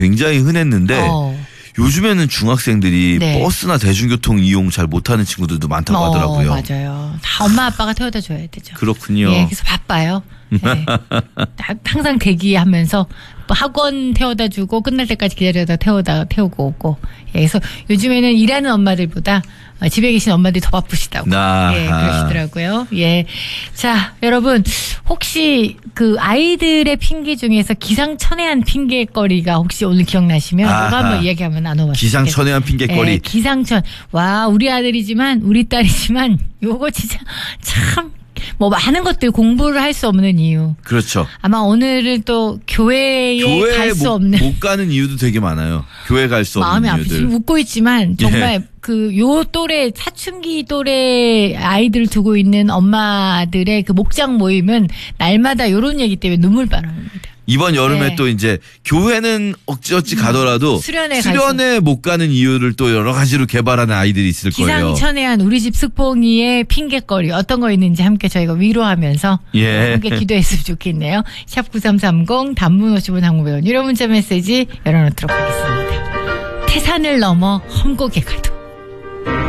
굉장히 흔했는데 요즘에는 중학생들이 네. 버스나 대중교통 이용 잘 못하는 친구들도 많다고 하더라고요. 맞아요. 다 엄마 아빠가 태워다 줘야 되죠. 그렇군요. 예, 그래서 바빠요. 네. 항상 대기하면서 뭐 학원 태워다 주고 끝날 때까지 기다려다 태우고 오고. 예, 그래서 요즘에는 일하는 엄마들보다 집에 계신 엄마들이 더 바쁘시다고. 예, 그러시더라고요. 예. 자, 여러분, 혹시 그 아이들의 핑계 중에서 기상천외한 핑계거리가 혹시 오늘 기억나시면 이거 한번 이야기하면 나눠봤어요. 기상천외한 핑계거리. 예, 기상천. 와, 우리 아들이지만, 우리 딸이지만, 요거 진짜 참, 뭐 많은 것들 공부를 할 수 없는 이유. 그렇죠. 아마 오늘은 또 교회에 갈 수 없는. 못 가는 이유도 되게 많아요. 교회 갈 수 없는 마음이 이유들. 아프지. 웃고 있지만 정말 요 또래 사춘기 또래 아이들 두고 있는 엄마들의 그 목장 모임은 날마다 요런 얘기 때문에 눈물 바랍니다. 이번 여름에 또 이제 교회는 어찌어찌 가더라도 수련회 못 가는 이유를 또 여러 가지로 개발하는 아이들이 있을 거예요. 기상천외한 우리 집 숙봉이의 핑계거리 어떤 거 있는지 함께 저희가 위로하면서 함께 기도했으면 좋겠네요. 샵 9330 단문 50원 항문 100원 이런 문자 메시지 열어놓도록 하겠습니다. 태산을 넘어 험곡에 가도.